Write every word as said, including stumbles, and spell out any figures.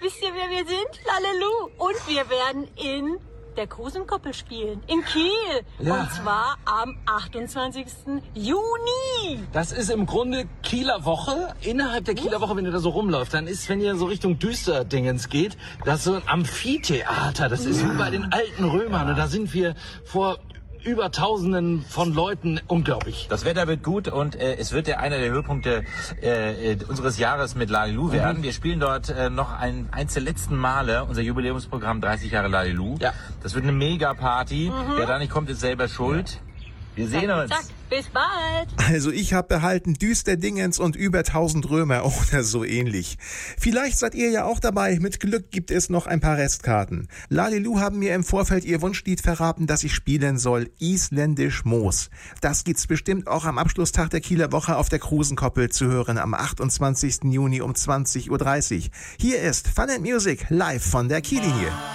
wisst ihr, wer wir sind? Lalelu. Und wir werden in der Krusenkoppel spielen. In Kiel. Ja. Und zwar am achtundzwanzigsten Juni. Das ist im Grunde Kieler Woche. Innerhalb der Kieler Woche, wenn ihr da so rumläuft, dann ist, wenn ihr so Richtung Düsterdingens geht, das ist so ein Amphitheater. Das ist wie bei den alten Römern. Und da sind wir vor über Tausenden von Leuten, unglaublich. Das Wetter wird gut und äh, es wird ja einer der Höhepunkte äh, unseres Jahres mit Lalelu werden. Mhm. Wir spielen dort äh, noch ein, eins der letzten Male unser Jubiläumsprogramm dreißig Jahre Lalelu. Ja. Das wird eine Mega-Party. Mhm. Wer da nicht kommt, ist selber schuld. Ja. Wir sehen zack, uns. Zack, bis bald. Also ich habe behalten Düsterdingens und über tausend Römer oder so ähnlich. Vielleicht seid ihr ja auch dabei. Mit Glück gibt es noch ein paar Restkarten. Lalelu haben mir im Vorfeld ihr Wunschlied verraten, das ich spielen soll. Isländisch Moos. Das gibt's bestimmt auch am Abschlusstag der Kieler Woche auf der Krusenkoppel zu hören am achtundzwanzigsten Juni um zwanzig Uhr dreißig. Hier ist Fun and Music live von der Kiellinie.